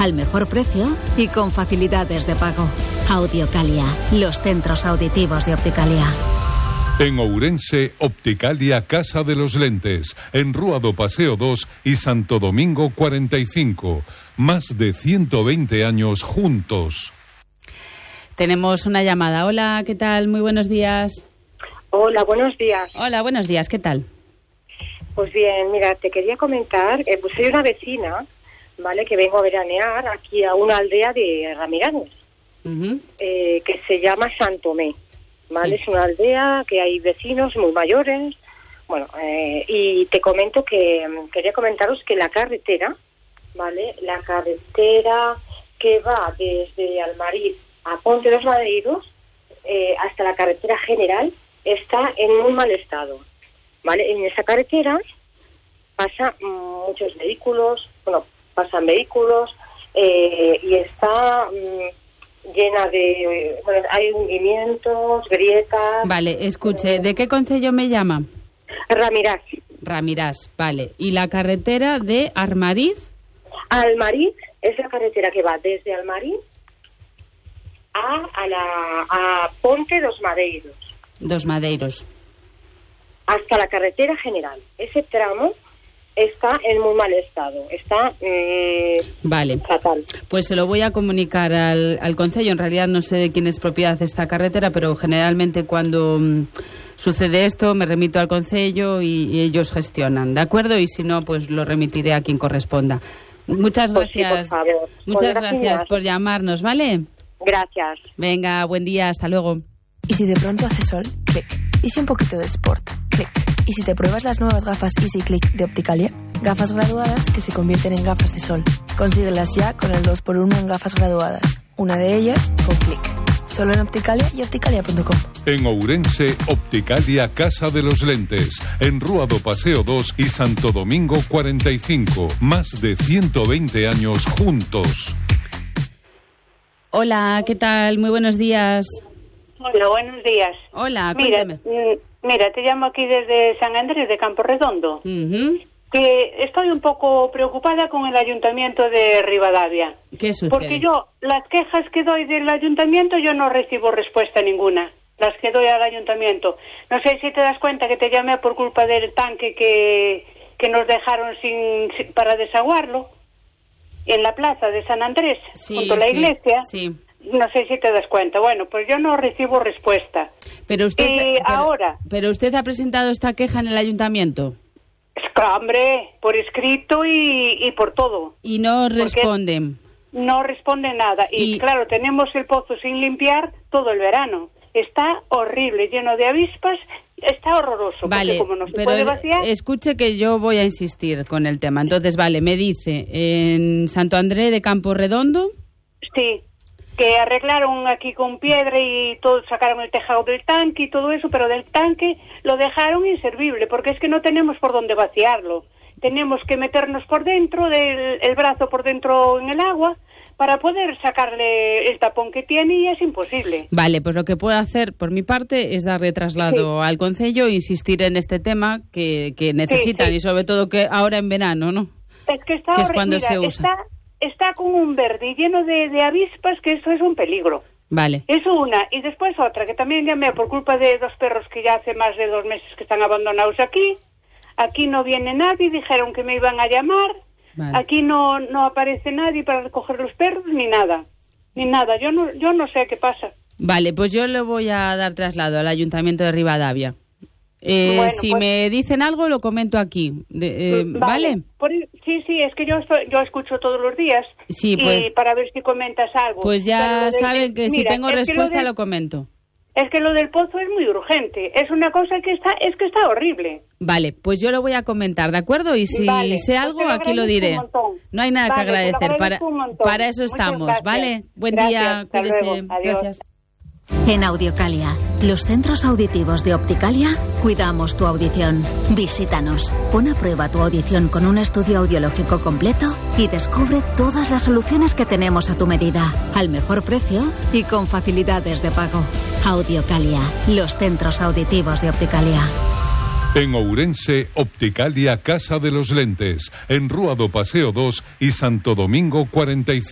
al mejor precio y con facilidades de pago. Audiocalia, los centros auditivos de Opticalia. En Ourense, Opticalia Casa de los Lentes, en Rúa do Paseo 2 y Santo Domingo 45. Más de 120 años juntos. Tenemos una llamada. Hola, ¿qué tal? Muy buenos días. Hola, buenos días. Hola, buenos días, ¿qué tal? Pues bien, mira, te quería comentar, pues soy una vecina, ¿vale? Que vengo a veranear aquí a una aldea de Ramiranes, que se llama Santomé, ¿vale? Sí. Es una aldea que hay vecinos muy mayores, bueno, y te comento que quería comentaros que la carretera, ¿vale? La carretera que va desde Almariz a Ponte dos Madeiros hasta la carretera general está en muy mal estado, ¿vale? En esa carretera pasan muchos vehículos, pasan vehículos y está llena de, hay hundimientos, grietas. Vale, escuche, ¿de qué concello me llama? Ramirás, vale. ¿Y la carretera de Armariz? Almariz es la carretera que va desde Almariz a Ponte dos Madeiros. Dos Madeiros. Hasta la carretera general. Ese tramo está en muy mal estado. Está vale. Fatal. Pues se lo voy a comunicar al concello. En realidad no sé de quién es propiedad esta carretera, pero generalmente cuando sucede esto me remito al concello y ellos gestionan, ¿de acuerdo? Y si no, pues lo remitiré a quien corresponda. Muchas gracias. Pues sí, por favor. Muchas gracias por llamarnos, ¿vale? Gracias. Venga, buen día, hasta luego. ¿Y si de pronto hace sol? Clic. ¿Y si un poquito de sport? Clic. ¿Y si te pruebas las nuevas gafas Easy Click de Opticalia? Gafas graduadas que se convierten en gafas de sol. Consíguelas ya con el 2x1 en gafas graduadas. Una de ellas con Clic. Solo en Opticalia y opticalia.com. En Ourense, Opticalia Casa de los Lentes, en Rúa do Paseo 2 y Santo Domingo 45. Más de 120 años juntos. Hola, ¿qué tal? Muy buenos días. Hola, buenos días. Hola, cuéntame. Mira, te llamo aquí desde San Andrés de Campo Redondo. Que estoy un poco preocupada con el Ayuntamiento de Ribadavia. ¿Qué sucede? Porque yo, las quejas que doy del Ayuntamiento, yo no recibo respuesta ninguna. Las que doy al Ayuntamiento. No sé si te das cuenta que te llamé por culpa del tanque que nos dejaron para desaguarlo en la plaza de San Andrés, junto a la iglesia. Sí. No sé si te das cuenta. Bueno, pues yo no recibo respuesta. Pero usted ha presentado esta queja en el ayuntamiento. Hombre, por escrito y por todo. Y no responden. No responden nada. Y claro, tenemos el pozo sin limpiar todo el verano. Está horrible, lleno de avispas. Está horroroso. Vale, como no se pero puede vaciar. Escuche que yo voy a insistir con el tema. Entonces, vale, me dice, en Santo Andrés de Campo Redondo. Sí, que arreglaron aquí con piedra y todo, sacaron el tejado del tanque y todo eso, pero del tanque lo dejaron inservible, porque es que no tenemos por dónde vaciarlo. Tenemos que meternos por dentro, el brazo por dentro en el agua, para poder sacarle el tapón que tiene, y es imposible. Vale, pues lo que puedo hacer por mi parte es darle traslado al concello e insistir en este tema que necesitan, y sobre todo que ahora en verano, ¿no? Es que es cuando se usa. Está con un verde lleno de avispas, que eso es un peligro. Vale. Eso una. Y después otra, que también llamé por culpa de 2 perros que ya hace más de 2 meses que están abandonados aquí. Aquí no viene nadie, dijeron que me iban a llamar. Vale. Aquí no aparece nadie para recoger los perros, ni nada. Yo no sé qué pasa. Vale, pues yo le voy a dar traslado al Ayuntamiento de Ribadavia. Si me dicen algo, lo comento aquí. ¿Vale? Sí, es que yo escucho todos los días. Sí, pues, y para ver si comentas algo. Pues ya saben que si tengo respuesta lo comento. Es que lo del pozo es muy urgente. Es una cosa que está horrible. Vale, pues yo lo voy a comentar, ¿de acuerdo? Y si sé algo, aquí lo diré. No hay nada que agradecer. Para eso estamos, ¿vale? Buen día, cuídese. Gracias. En Audiocalia, los centros auditivos de Opticalia, cuidamos tu audición. Visítanos, pon a prueba tu audición con un estudio audiológico completo y descubre todas las soluciones que tenemos a tu medida, al mejor precio y con facilidades de pago. Audiocalia, los centros auditivos de Opticalia. En Ourense, Opticalia Casa de los Lentes, en Rúa do Paseo 2 y Santo Domingo 45.